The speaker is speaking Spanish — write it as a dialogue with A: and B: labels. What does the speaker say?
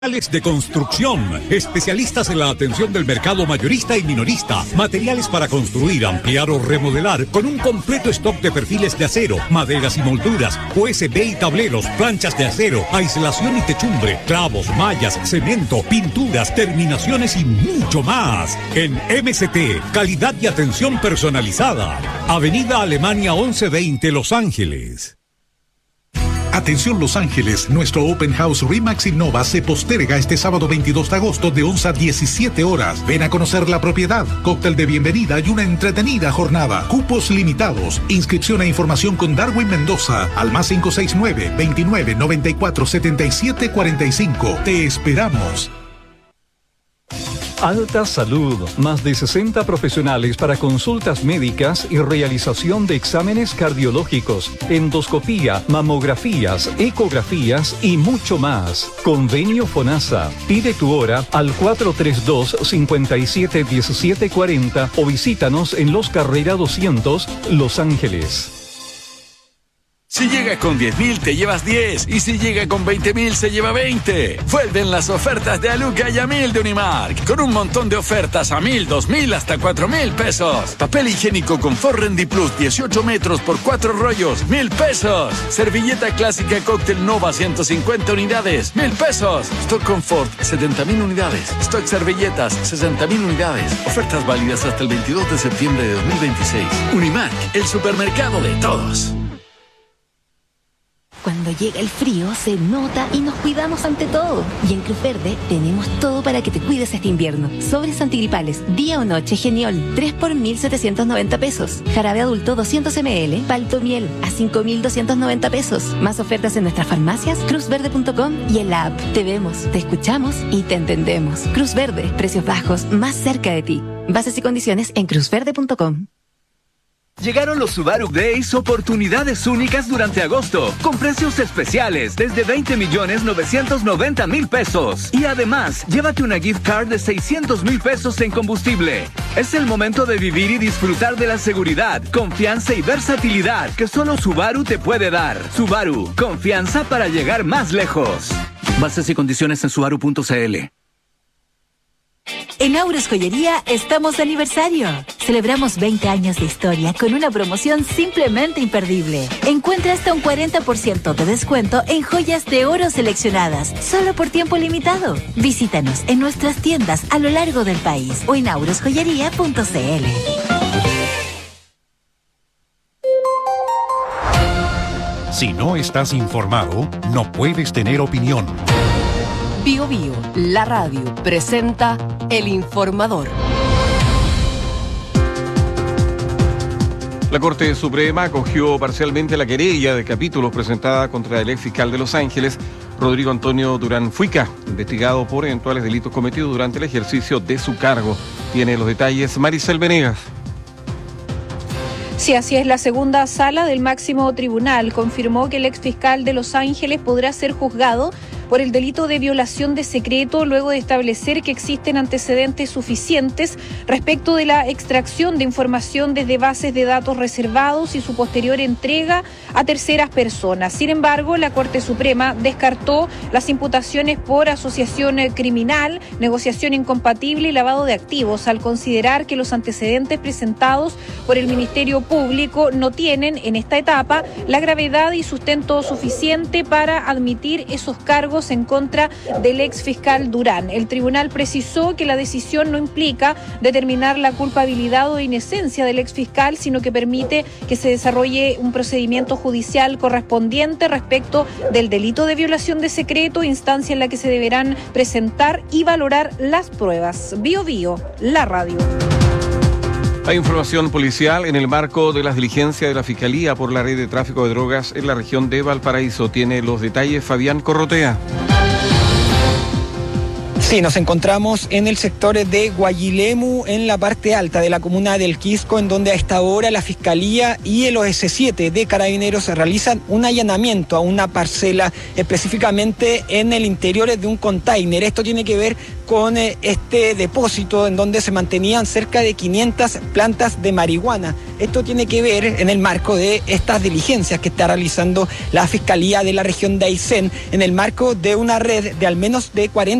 A: De construcción, especialistas en la atención del mercado mayorista y minorista, materiales para construir, ampliar o remodelar, con un completo stock de perfiles de acero, maderas y molduras, USB y tableros, planchas de acero, aislación y techumbre, clavos, mallas, cemento, pinturas, terminaciones y mucho más. En MCT, calidad y atención personalizada. Avenida Alemania 1120, Los Ángeles.
B: Atención Los Ángeles, nuestro Open House RE/MAX Innova se posterga este sábado 22 de agosto de 11 a 17 horas. Ven a conocer la propiedad, cóctel de bienvenida y una entretenida jornada. Cupos limitados. Inscripción e información con Darwin Mendoza al más 569 29 94 77 45. Te esperamos.
C: Alta Salud, más de 60 profesionales para consultas médicas y realización de exámenes cardiológicos, endoscopía, mamografías, ecografías y mucho más. Convenio FONASA. Pide tu hora al 432-571740 o visítanos en Los Carrera 200, Los Ángeles.
D: Si llega con 10.000 te llevas 10 y si llega con 20.000 se lleva 20. Vuelven las ofertas de Aluca y a 1.000 de Unimark, con un montón de ofertas a 1.000, 2.000 hasta 4.000 pesos. Papel higiénico Confort Rendi Plus 18 metros por 4 rollos, 1.000 pesos. Servilleta clásica Cóctel Nova 150 unidades, 1.000 pesos. Stock Confort 70.000 unidades. Stock servilletas 60.000 unidades. Ofertas válidas hasta el 22 de septiembre de 2026. Unimark, el supermercado de todos.
E: Cuando llega el frío, se nota y nos cuidamos ante todo. Y en Cruz Verde tenemos todo para que te cuides este invierno. Sobres antigripales, día o noche Geniol, 3 por 1.790 pesos. Jarabe adulto 200 ml, Paltomiel, a 5.290 pesos. Más ofertas en nuestras farmacias, cruzverde.com y en la app. Te vemos, te escuchamos y te entendemos. Cruz Verde, precios bajos, más cerca de ti. Bases y condiciones en cruzverde.com.
F: Llegaron los Subaru Days, oportunidades únicas durante agosto, con precios especiales desde 20.990.000 pesos. Y además, llévate una gift card de 600.000 pesos en combustible. Es el momento de vivir y disfrutar de la seguridad, confianza y versatilidad que solo Subaru te puede dar. Subaru, confianza para llegar más lejos. Bases y condiciones en subaru.cl.
G: En Auros Joyería estamos de aniversario. Celebramos 20 años de historia con una promoción simplemente imperdible. Encuentra hasta un 40% de descuento en joyas de oro seleccionadas, solo por tiempo limitado. Visítanos en nuestras tiendas a lo largo del país o en aurosjoyería.cl.
B: Si no estás informado, no puedes tener opinión.
H: Bio Bio, la radio, presenta El Informador.
I: La Corte Suprema acogió parcialmente la querella de capítulos presentada contra el ex fiscal de Los Ángeles, Rodrigo Antonio Durán Fuica, investigado por eventuales delitos cometidos durante el ejercicio de su cargo. Tiene los detalles Maricel Venegas.
J: Sí, así es. La segunda sala del máximo tribunal confirmó que el exfiscal de Los Ángeles podrá ser juzgado por el delito de violación de secreto luego de establecer que existen antecedentes suficientes respecto de la extracción de información desde bases de datos reservados y su posterior entrega a terceras personas. Sin embargo, la Corte Suprema descartó las imputaciones por asociación criminal, negociación incompatible y lavado de activos, al considerar que los antecedentes presentados por el Ministerio Público no tienen, en esta etapa, la gravedad y sustento suficiente para admitir esos cargos en contra del ex fiscal Durán. El tribunal precisó que la decisión no implica determinar la culpabilidad o inesencia del ex fiscal, sino que permite que se desarrolle un procedimiento judicial correspondiente respecto del delito de violación de secreto, instancia en la que se deberán presentar y valorar las pruebas. Bio Bio, la radio.
I: Hay información policial en el marco de las diligencias de la Fiscalía por la red de tráfico de drogas en la región de Valparaíso. Tiene los detalles Fabián Corrotea.
K: Sí, nos encontramos en el sector de Guayilemu, en la parte alta de la comuna del Quisco, en donde a esta hora la Fiscalía y el OS7 de Carabineros realizan un allanamiento a una parcela, específicamente en el interior de un container. Esto tiene que ver con este depósito en donde se mantenían cerca de 500 plantas de marihuana. Esto tiene que ver en el marco de estas diligencias que está realizando la Fiscalía de la región de Aysén, en el marco de una red de al menos de 40